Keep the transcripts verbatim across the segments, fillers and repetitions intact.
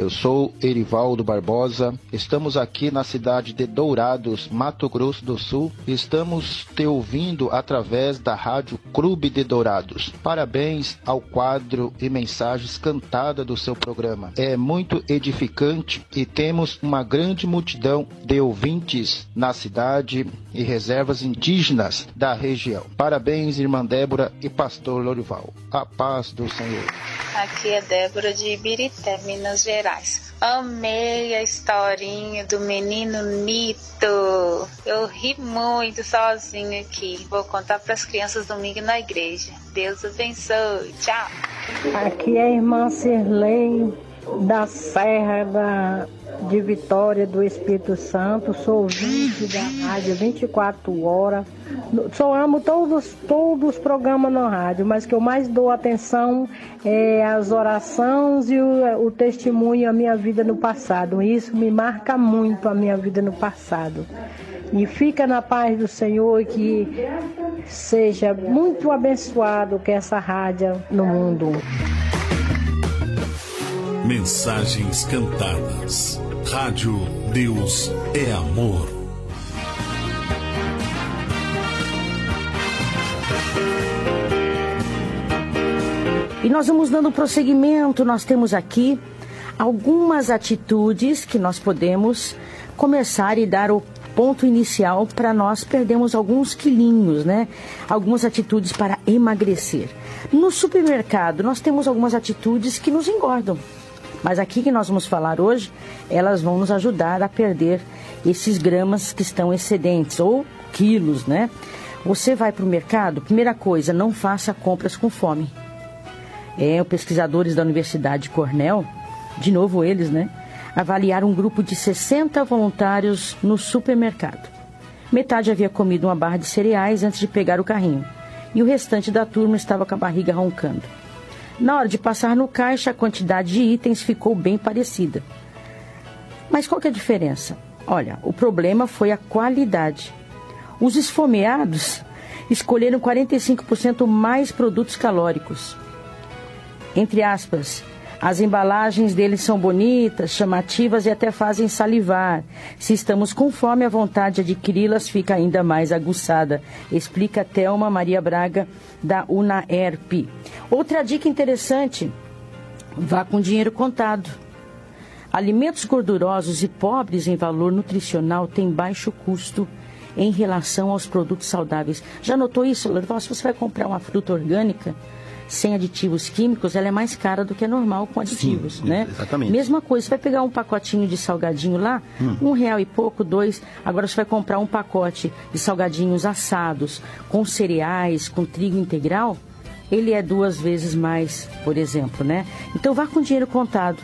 Eu sou Erivaldo Barbosa, estamos aqui na cidade de Dourados, Mato Grosso do Sul. Estamos te ouvindo através da Rádio Clube de Dourados. Parabéns ao quadro e mensagens cantada do seu programa. É muito edificante e temos uma grande multidão de ouvintes na cidade e reservas indígenas da região. Parabéns, irmã Débora e pastor Lorival. A paz do Senhor. Aqui é Débora de Ibirité, Minas Gerais. Amei a historinha do menino Nito. Eu ri muito sozinha aqui. Vou contar para as crianças domingo na igreja. Deus abençoe. Tchau. Aqui é a irmã Cirlei da Serra da, de Vitória do Espírito Santo. Sou ouvinte da rádio vinte e quatro horas. Só amo todos, todos os programas na rádio, mas que eu mais dou atenção é as orações e o, o testemunho, a minha vida no passado. Isso me marca muito a minha vida no passado. E fica na paz do Senhor, que seja muito abençoado que essa rádio no mundo. Mensagens cantadas. Rádio Deus é Amor. E nós vamos dando prosseguimento. Nós temos aqui algumas atitudes que nós podemos começar e dar o ponto inicial para nós perdermos alguns quilinhos, né? Algumas atitudes para emagrecer. No supermercado, nós temos algumas atitudes que nos engordam. Mas aqui que nós vamos falar hoje, elas vão nos ajudar a perder esses gramas que estão excedentes, ou quilos, né? Você vai para o mercado, primeira coisa, não faça compras com fome. É, os pesquisadores da Universidade de Cornell, de novo eles, né? Avaliaram um grupo de sessenta voluntários no supermercado. Metade havia comido uma barra de cereais antes de pegar o carrinho. E o restante da turma estava com a barriga roncando. Na hora de passar no caixa, a quantidade de itens ficou bem parecida. Mas qual que é a diferença? Olha, o problema foi a qualidade. Os esfomeados escolheram quarenta e cinco por cento mais produtos calóricos. Entre aspas, as embalagens deles são bonitas, chamativas e até fazem salivar. Se estamos com fome, a vontade de adquiri-las fica ainda mais aguçada, explica Thelma Maria Braga, da UNAERP. Outra dica interessante, vá com dinheiro contado. Alimentos gordurosos e pobres em valor nutricional têm baixo custo em relação aos produtos saudáveis. Já notou isso, Lorival? Se você vai comprar uma fruta orgânica sem aditivos químicos, ela é mais cara do que a normal com aditivos, sim, né? Exatamente. Mesma coisa, você vai pegar um pacotinho de salgadinho lá, hum. um real e pouco, dois. Agora você vai comprar um pacote de salgadinhos assados, com cereais, com trigo integral, ele é duas vezes mais, por exemplo, né? Então vá com dinheiro contado.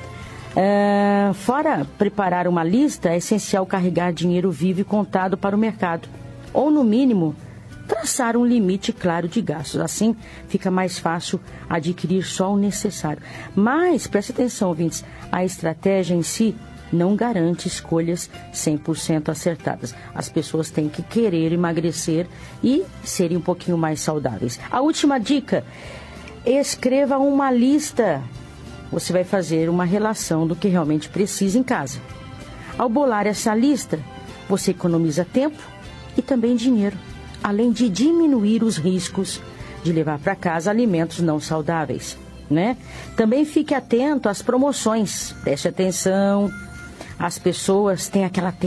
É, fora preparar uma lista, é essencial carregar dinheiro vivo e contado para o mercado. Ou, no mínimo, traçar um limite claro de gastos. Assim, fica mais fácil adquirir só o necessário. Mas, preste atenção, ouvintes, a estratégia em si não garante escolhas cem por cento acertadas. As pessoas têm que querer emagrecer e serem um pouquinho mais saudáveis. A última dica, escreva uma lista. Você vai fazer uma relação do que realmente precisa em casa. Ao bolar essa lista, você economiza tempo e também dinheiro, além de diminuir os riscos de levar para casa alimentos não saudáveis, né? Também fique atento às promoções, preste atenção, as pessoas têm aquela